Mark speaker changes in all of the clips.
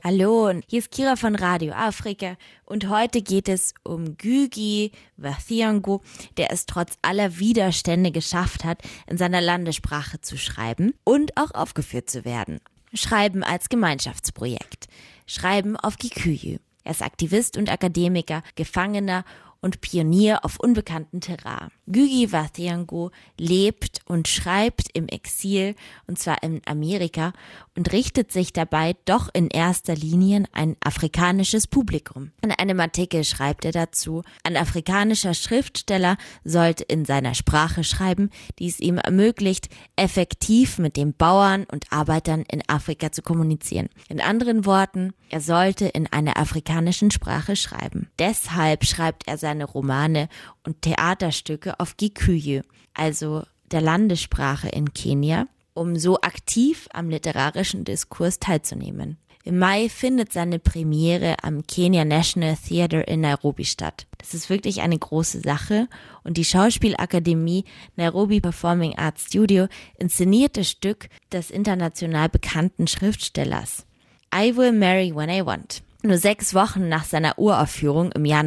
Speaker 1: Hallo, hier ist Kira von Radio Afrika und heute geht es um Ngugi wa Thiong'o, der es trotz aller Widerstände geschafft hat, in seiner Landessprache zu schreiben und auch aufgeführt zu werden. Schreiben als Gemeinschaftsprojekt. Schreiben auf Gikuyu. Er ist Aktivist und Akademiker, Gefangener und Pionier auf unbekanntem Terrain. Ngugi wa Thiong'o lebt und schreibt im Exil, und zwar in Amerika, und richtet sich dabei doch in erster Linie an ein afrikanisches Publikum. In einem Artikel schreibt er dazu, ein afrikanischer Schriftsteller sollte in seiner Sprache schreiben, die es ihm ermöglicht, effektiv mit den Bauern und Arbeitern in Afrika zu kommunizieren. In anderen Worten, er sollte in einer afrikanischen Sprache schreiben. Deshalb schreibt er seine Romane und Theaterstücke auf Gikuyu, also der Landessprache in Kenia, um so aktiv am literarischen Diskurs teilzunehmen. Im Mai findet seine Premiere am Kenya National Theatre in Nairobi statt. Das ist wirklich eine große Sache und die Schauspielakademie Nairobi Performing Arts Studio inszeniert das Stück des international bekannten Schriftstellers I Will Marry When I Want. Nur 6 Wochen nach seiner Uraufführung im Jahr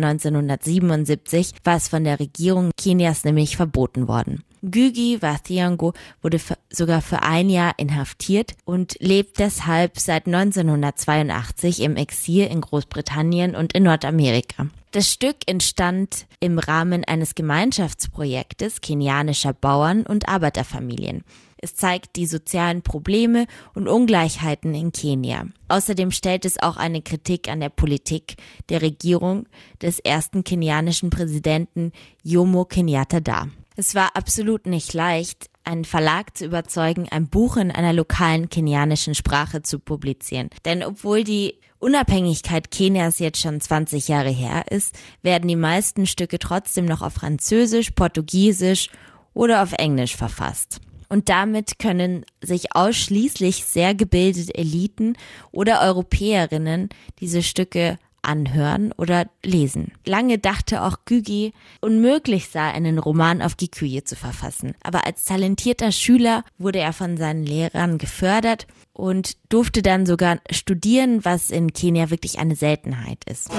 Speaker 1: 1977 war es von der Regierung Kenias nämlich verboten worden. Ngugi wa Thiong'o wurde sogar für ein Jahr inhaftiert und lebt deshalb seit 1982 im Exil in Großbritannien und in Nordamerika. Das Stück entstand im Rahmen eines Gemeinschaftsprojektes kenianischer Bauern und Arbeiterfamilien. Es zeigt die sozialen Probleme und Ungleichheiten in Kenia. Außerdem stellt es auch eine Kritik an der Politik der Regierung des ersten kenianischen Präsidenten Jomo Kenyatta dar. Es war absolut nicht leicht, einen Verlag zu überzeugen, ein Buch in einer lokalen kenianischen Sprache zu publizieren. Denn obwohl die Unabhängigkeit Kenias jetzt schon 20 Jahre her ist, werden die meisten Stücke trotzdem noch auf Französisch, Portugiesisch oder auf Englisch verfasst. Und damit können sich ausschließlich sehr gebildete Eliten oder Europäerinnen diese Stücke anhören oder lesen. Lange dachte auch Ngugi, unmöglich sei, einen Roman auf Gikuyu zu verfassen. Aber als talentierter Schüler wurde er von seinen Lehrern gefördert und durfte dann sogar studieren, was in Kenia wirklich eine Seltenheit ist.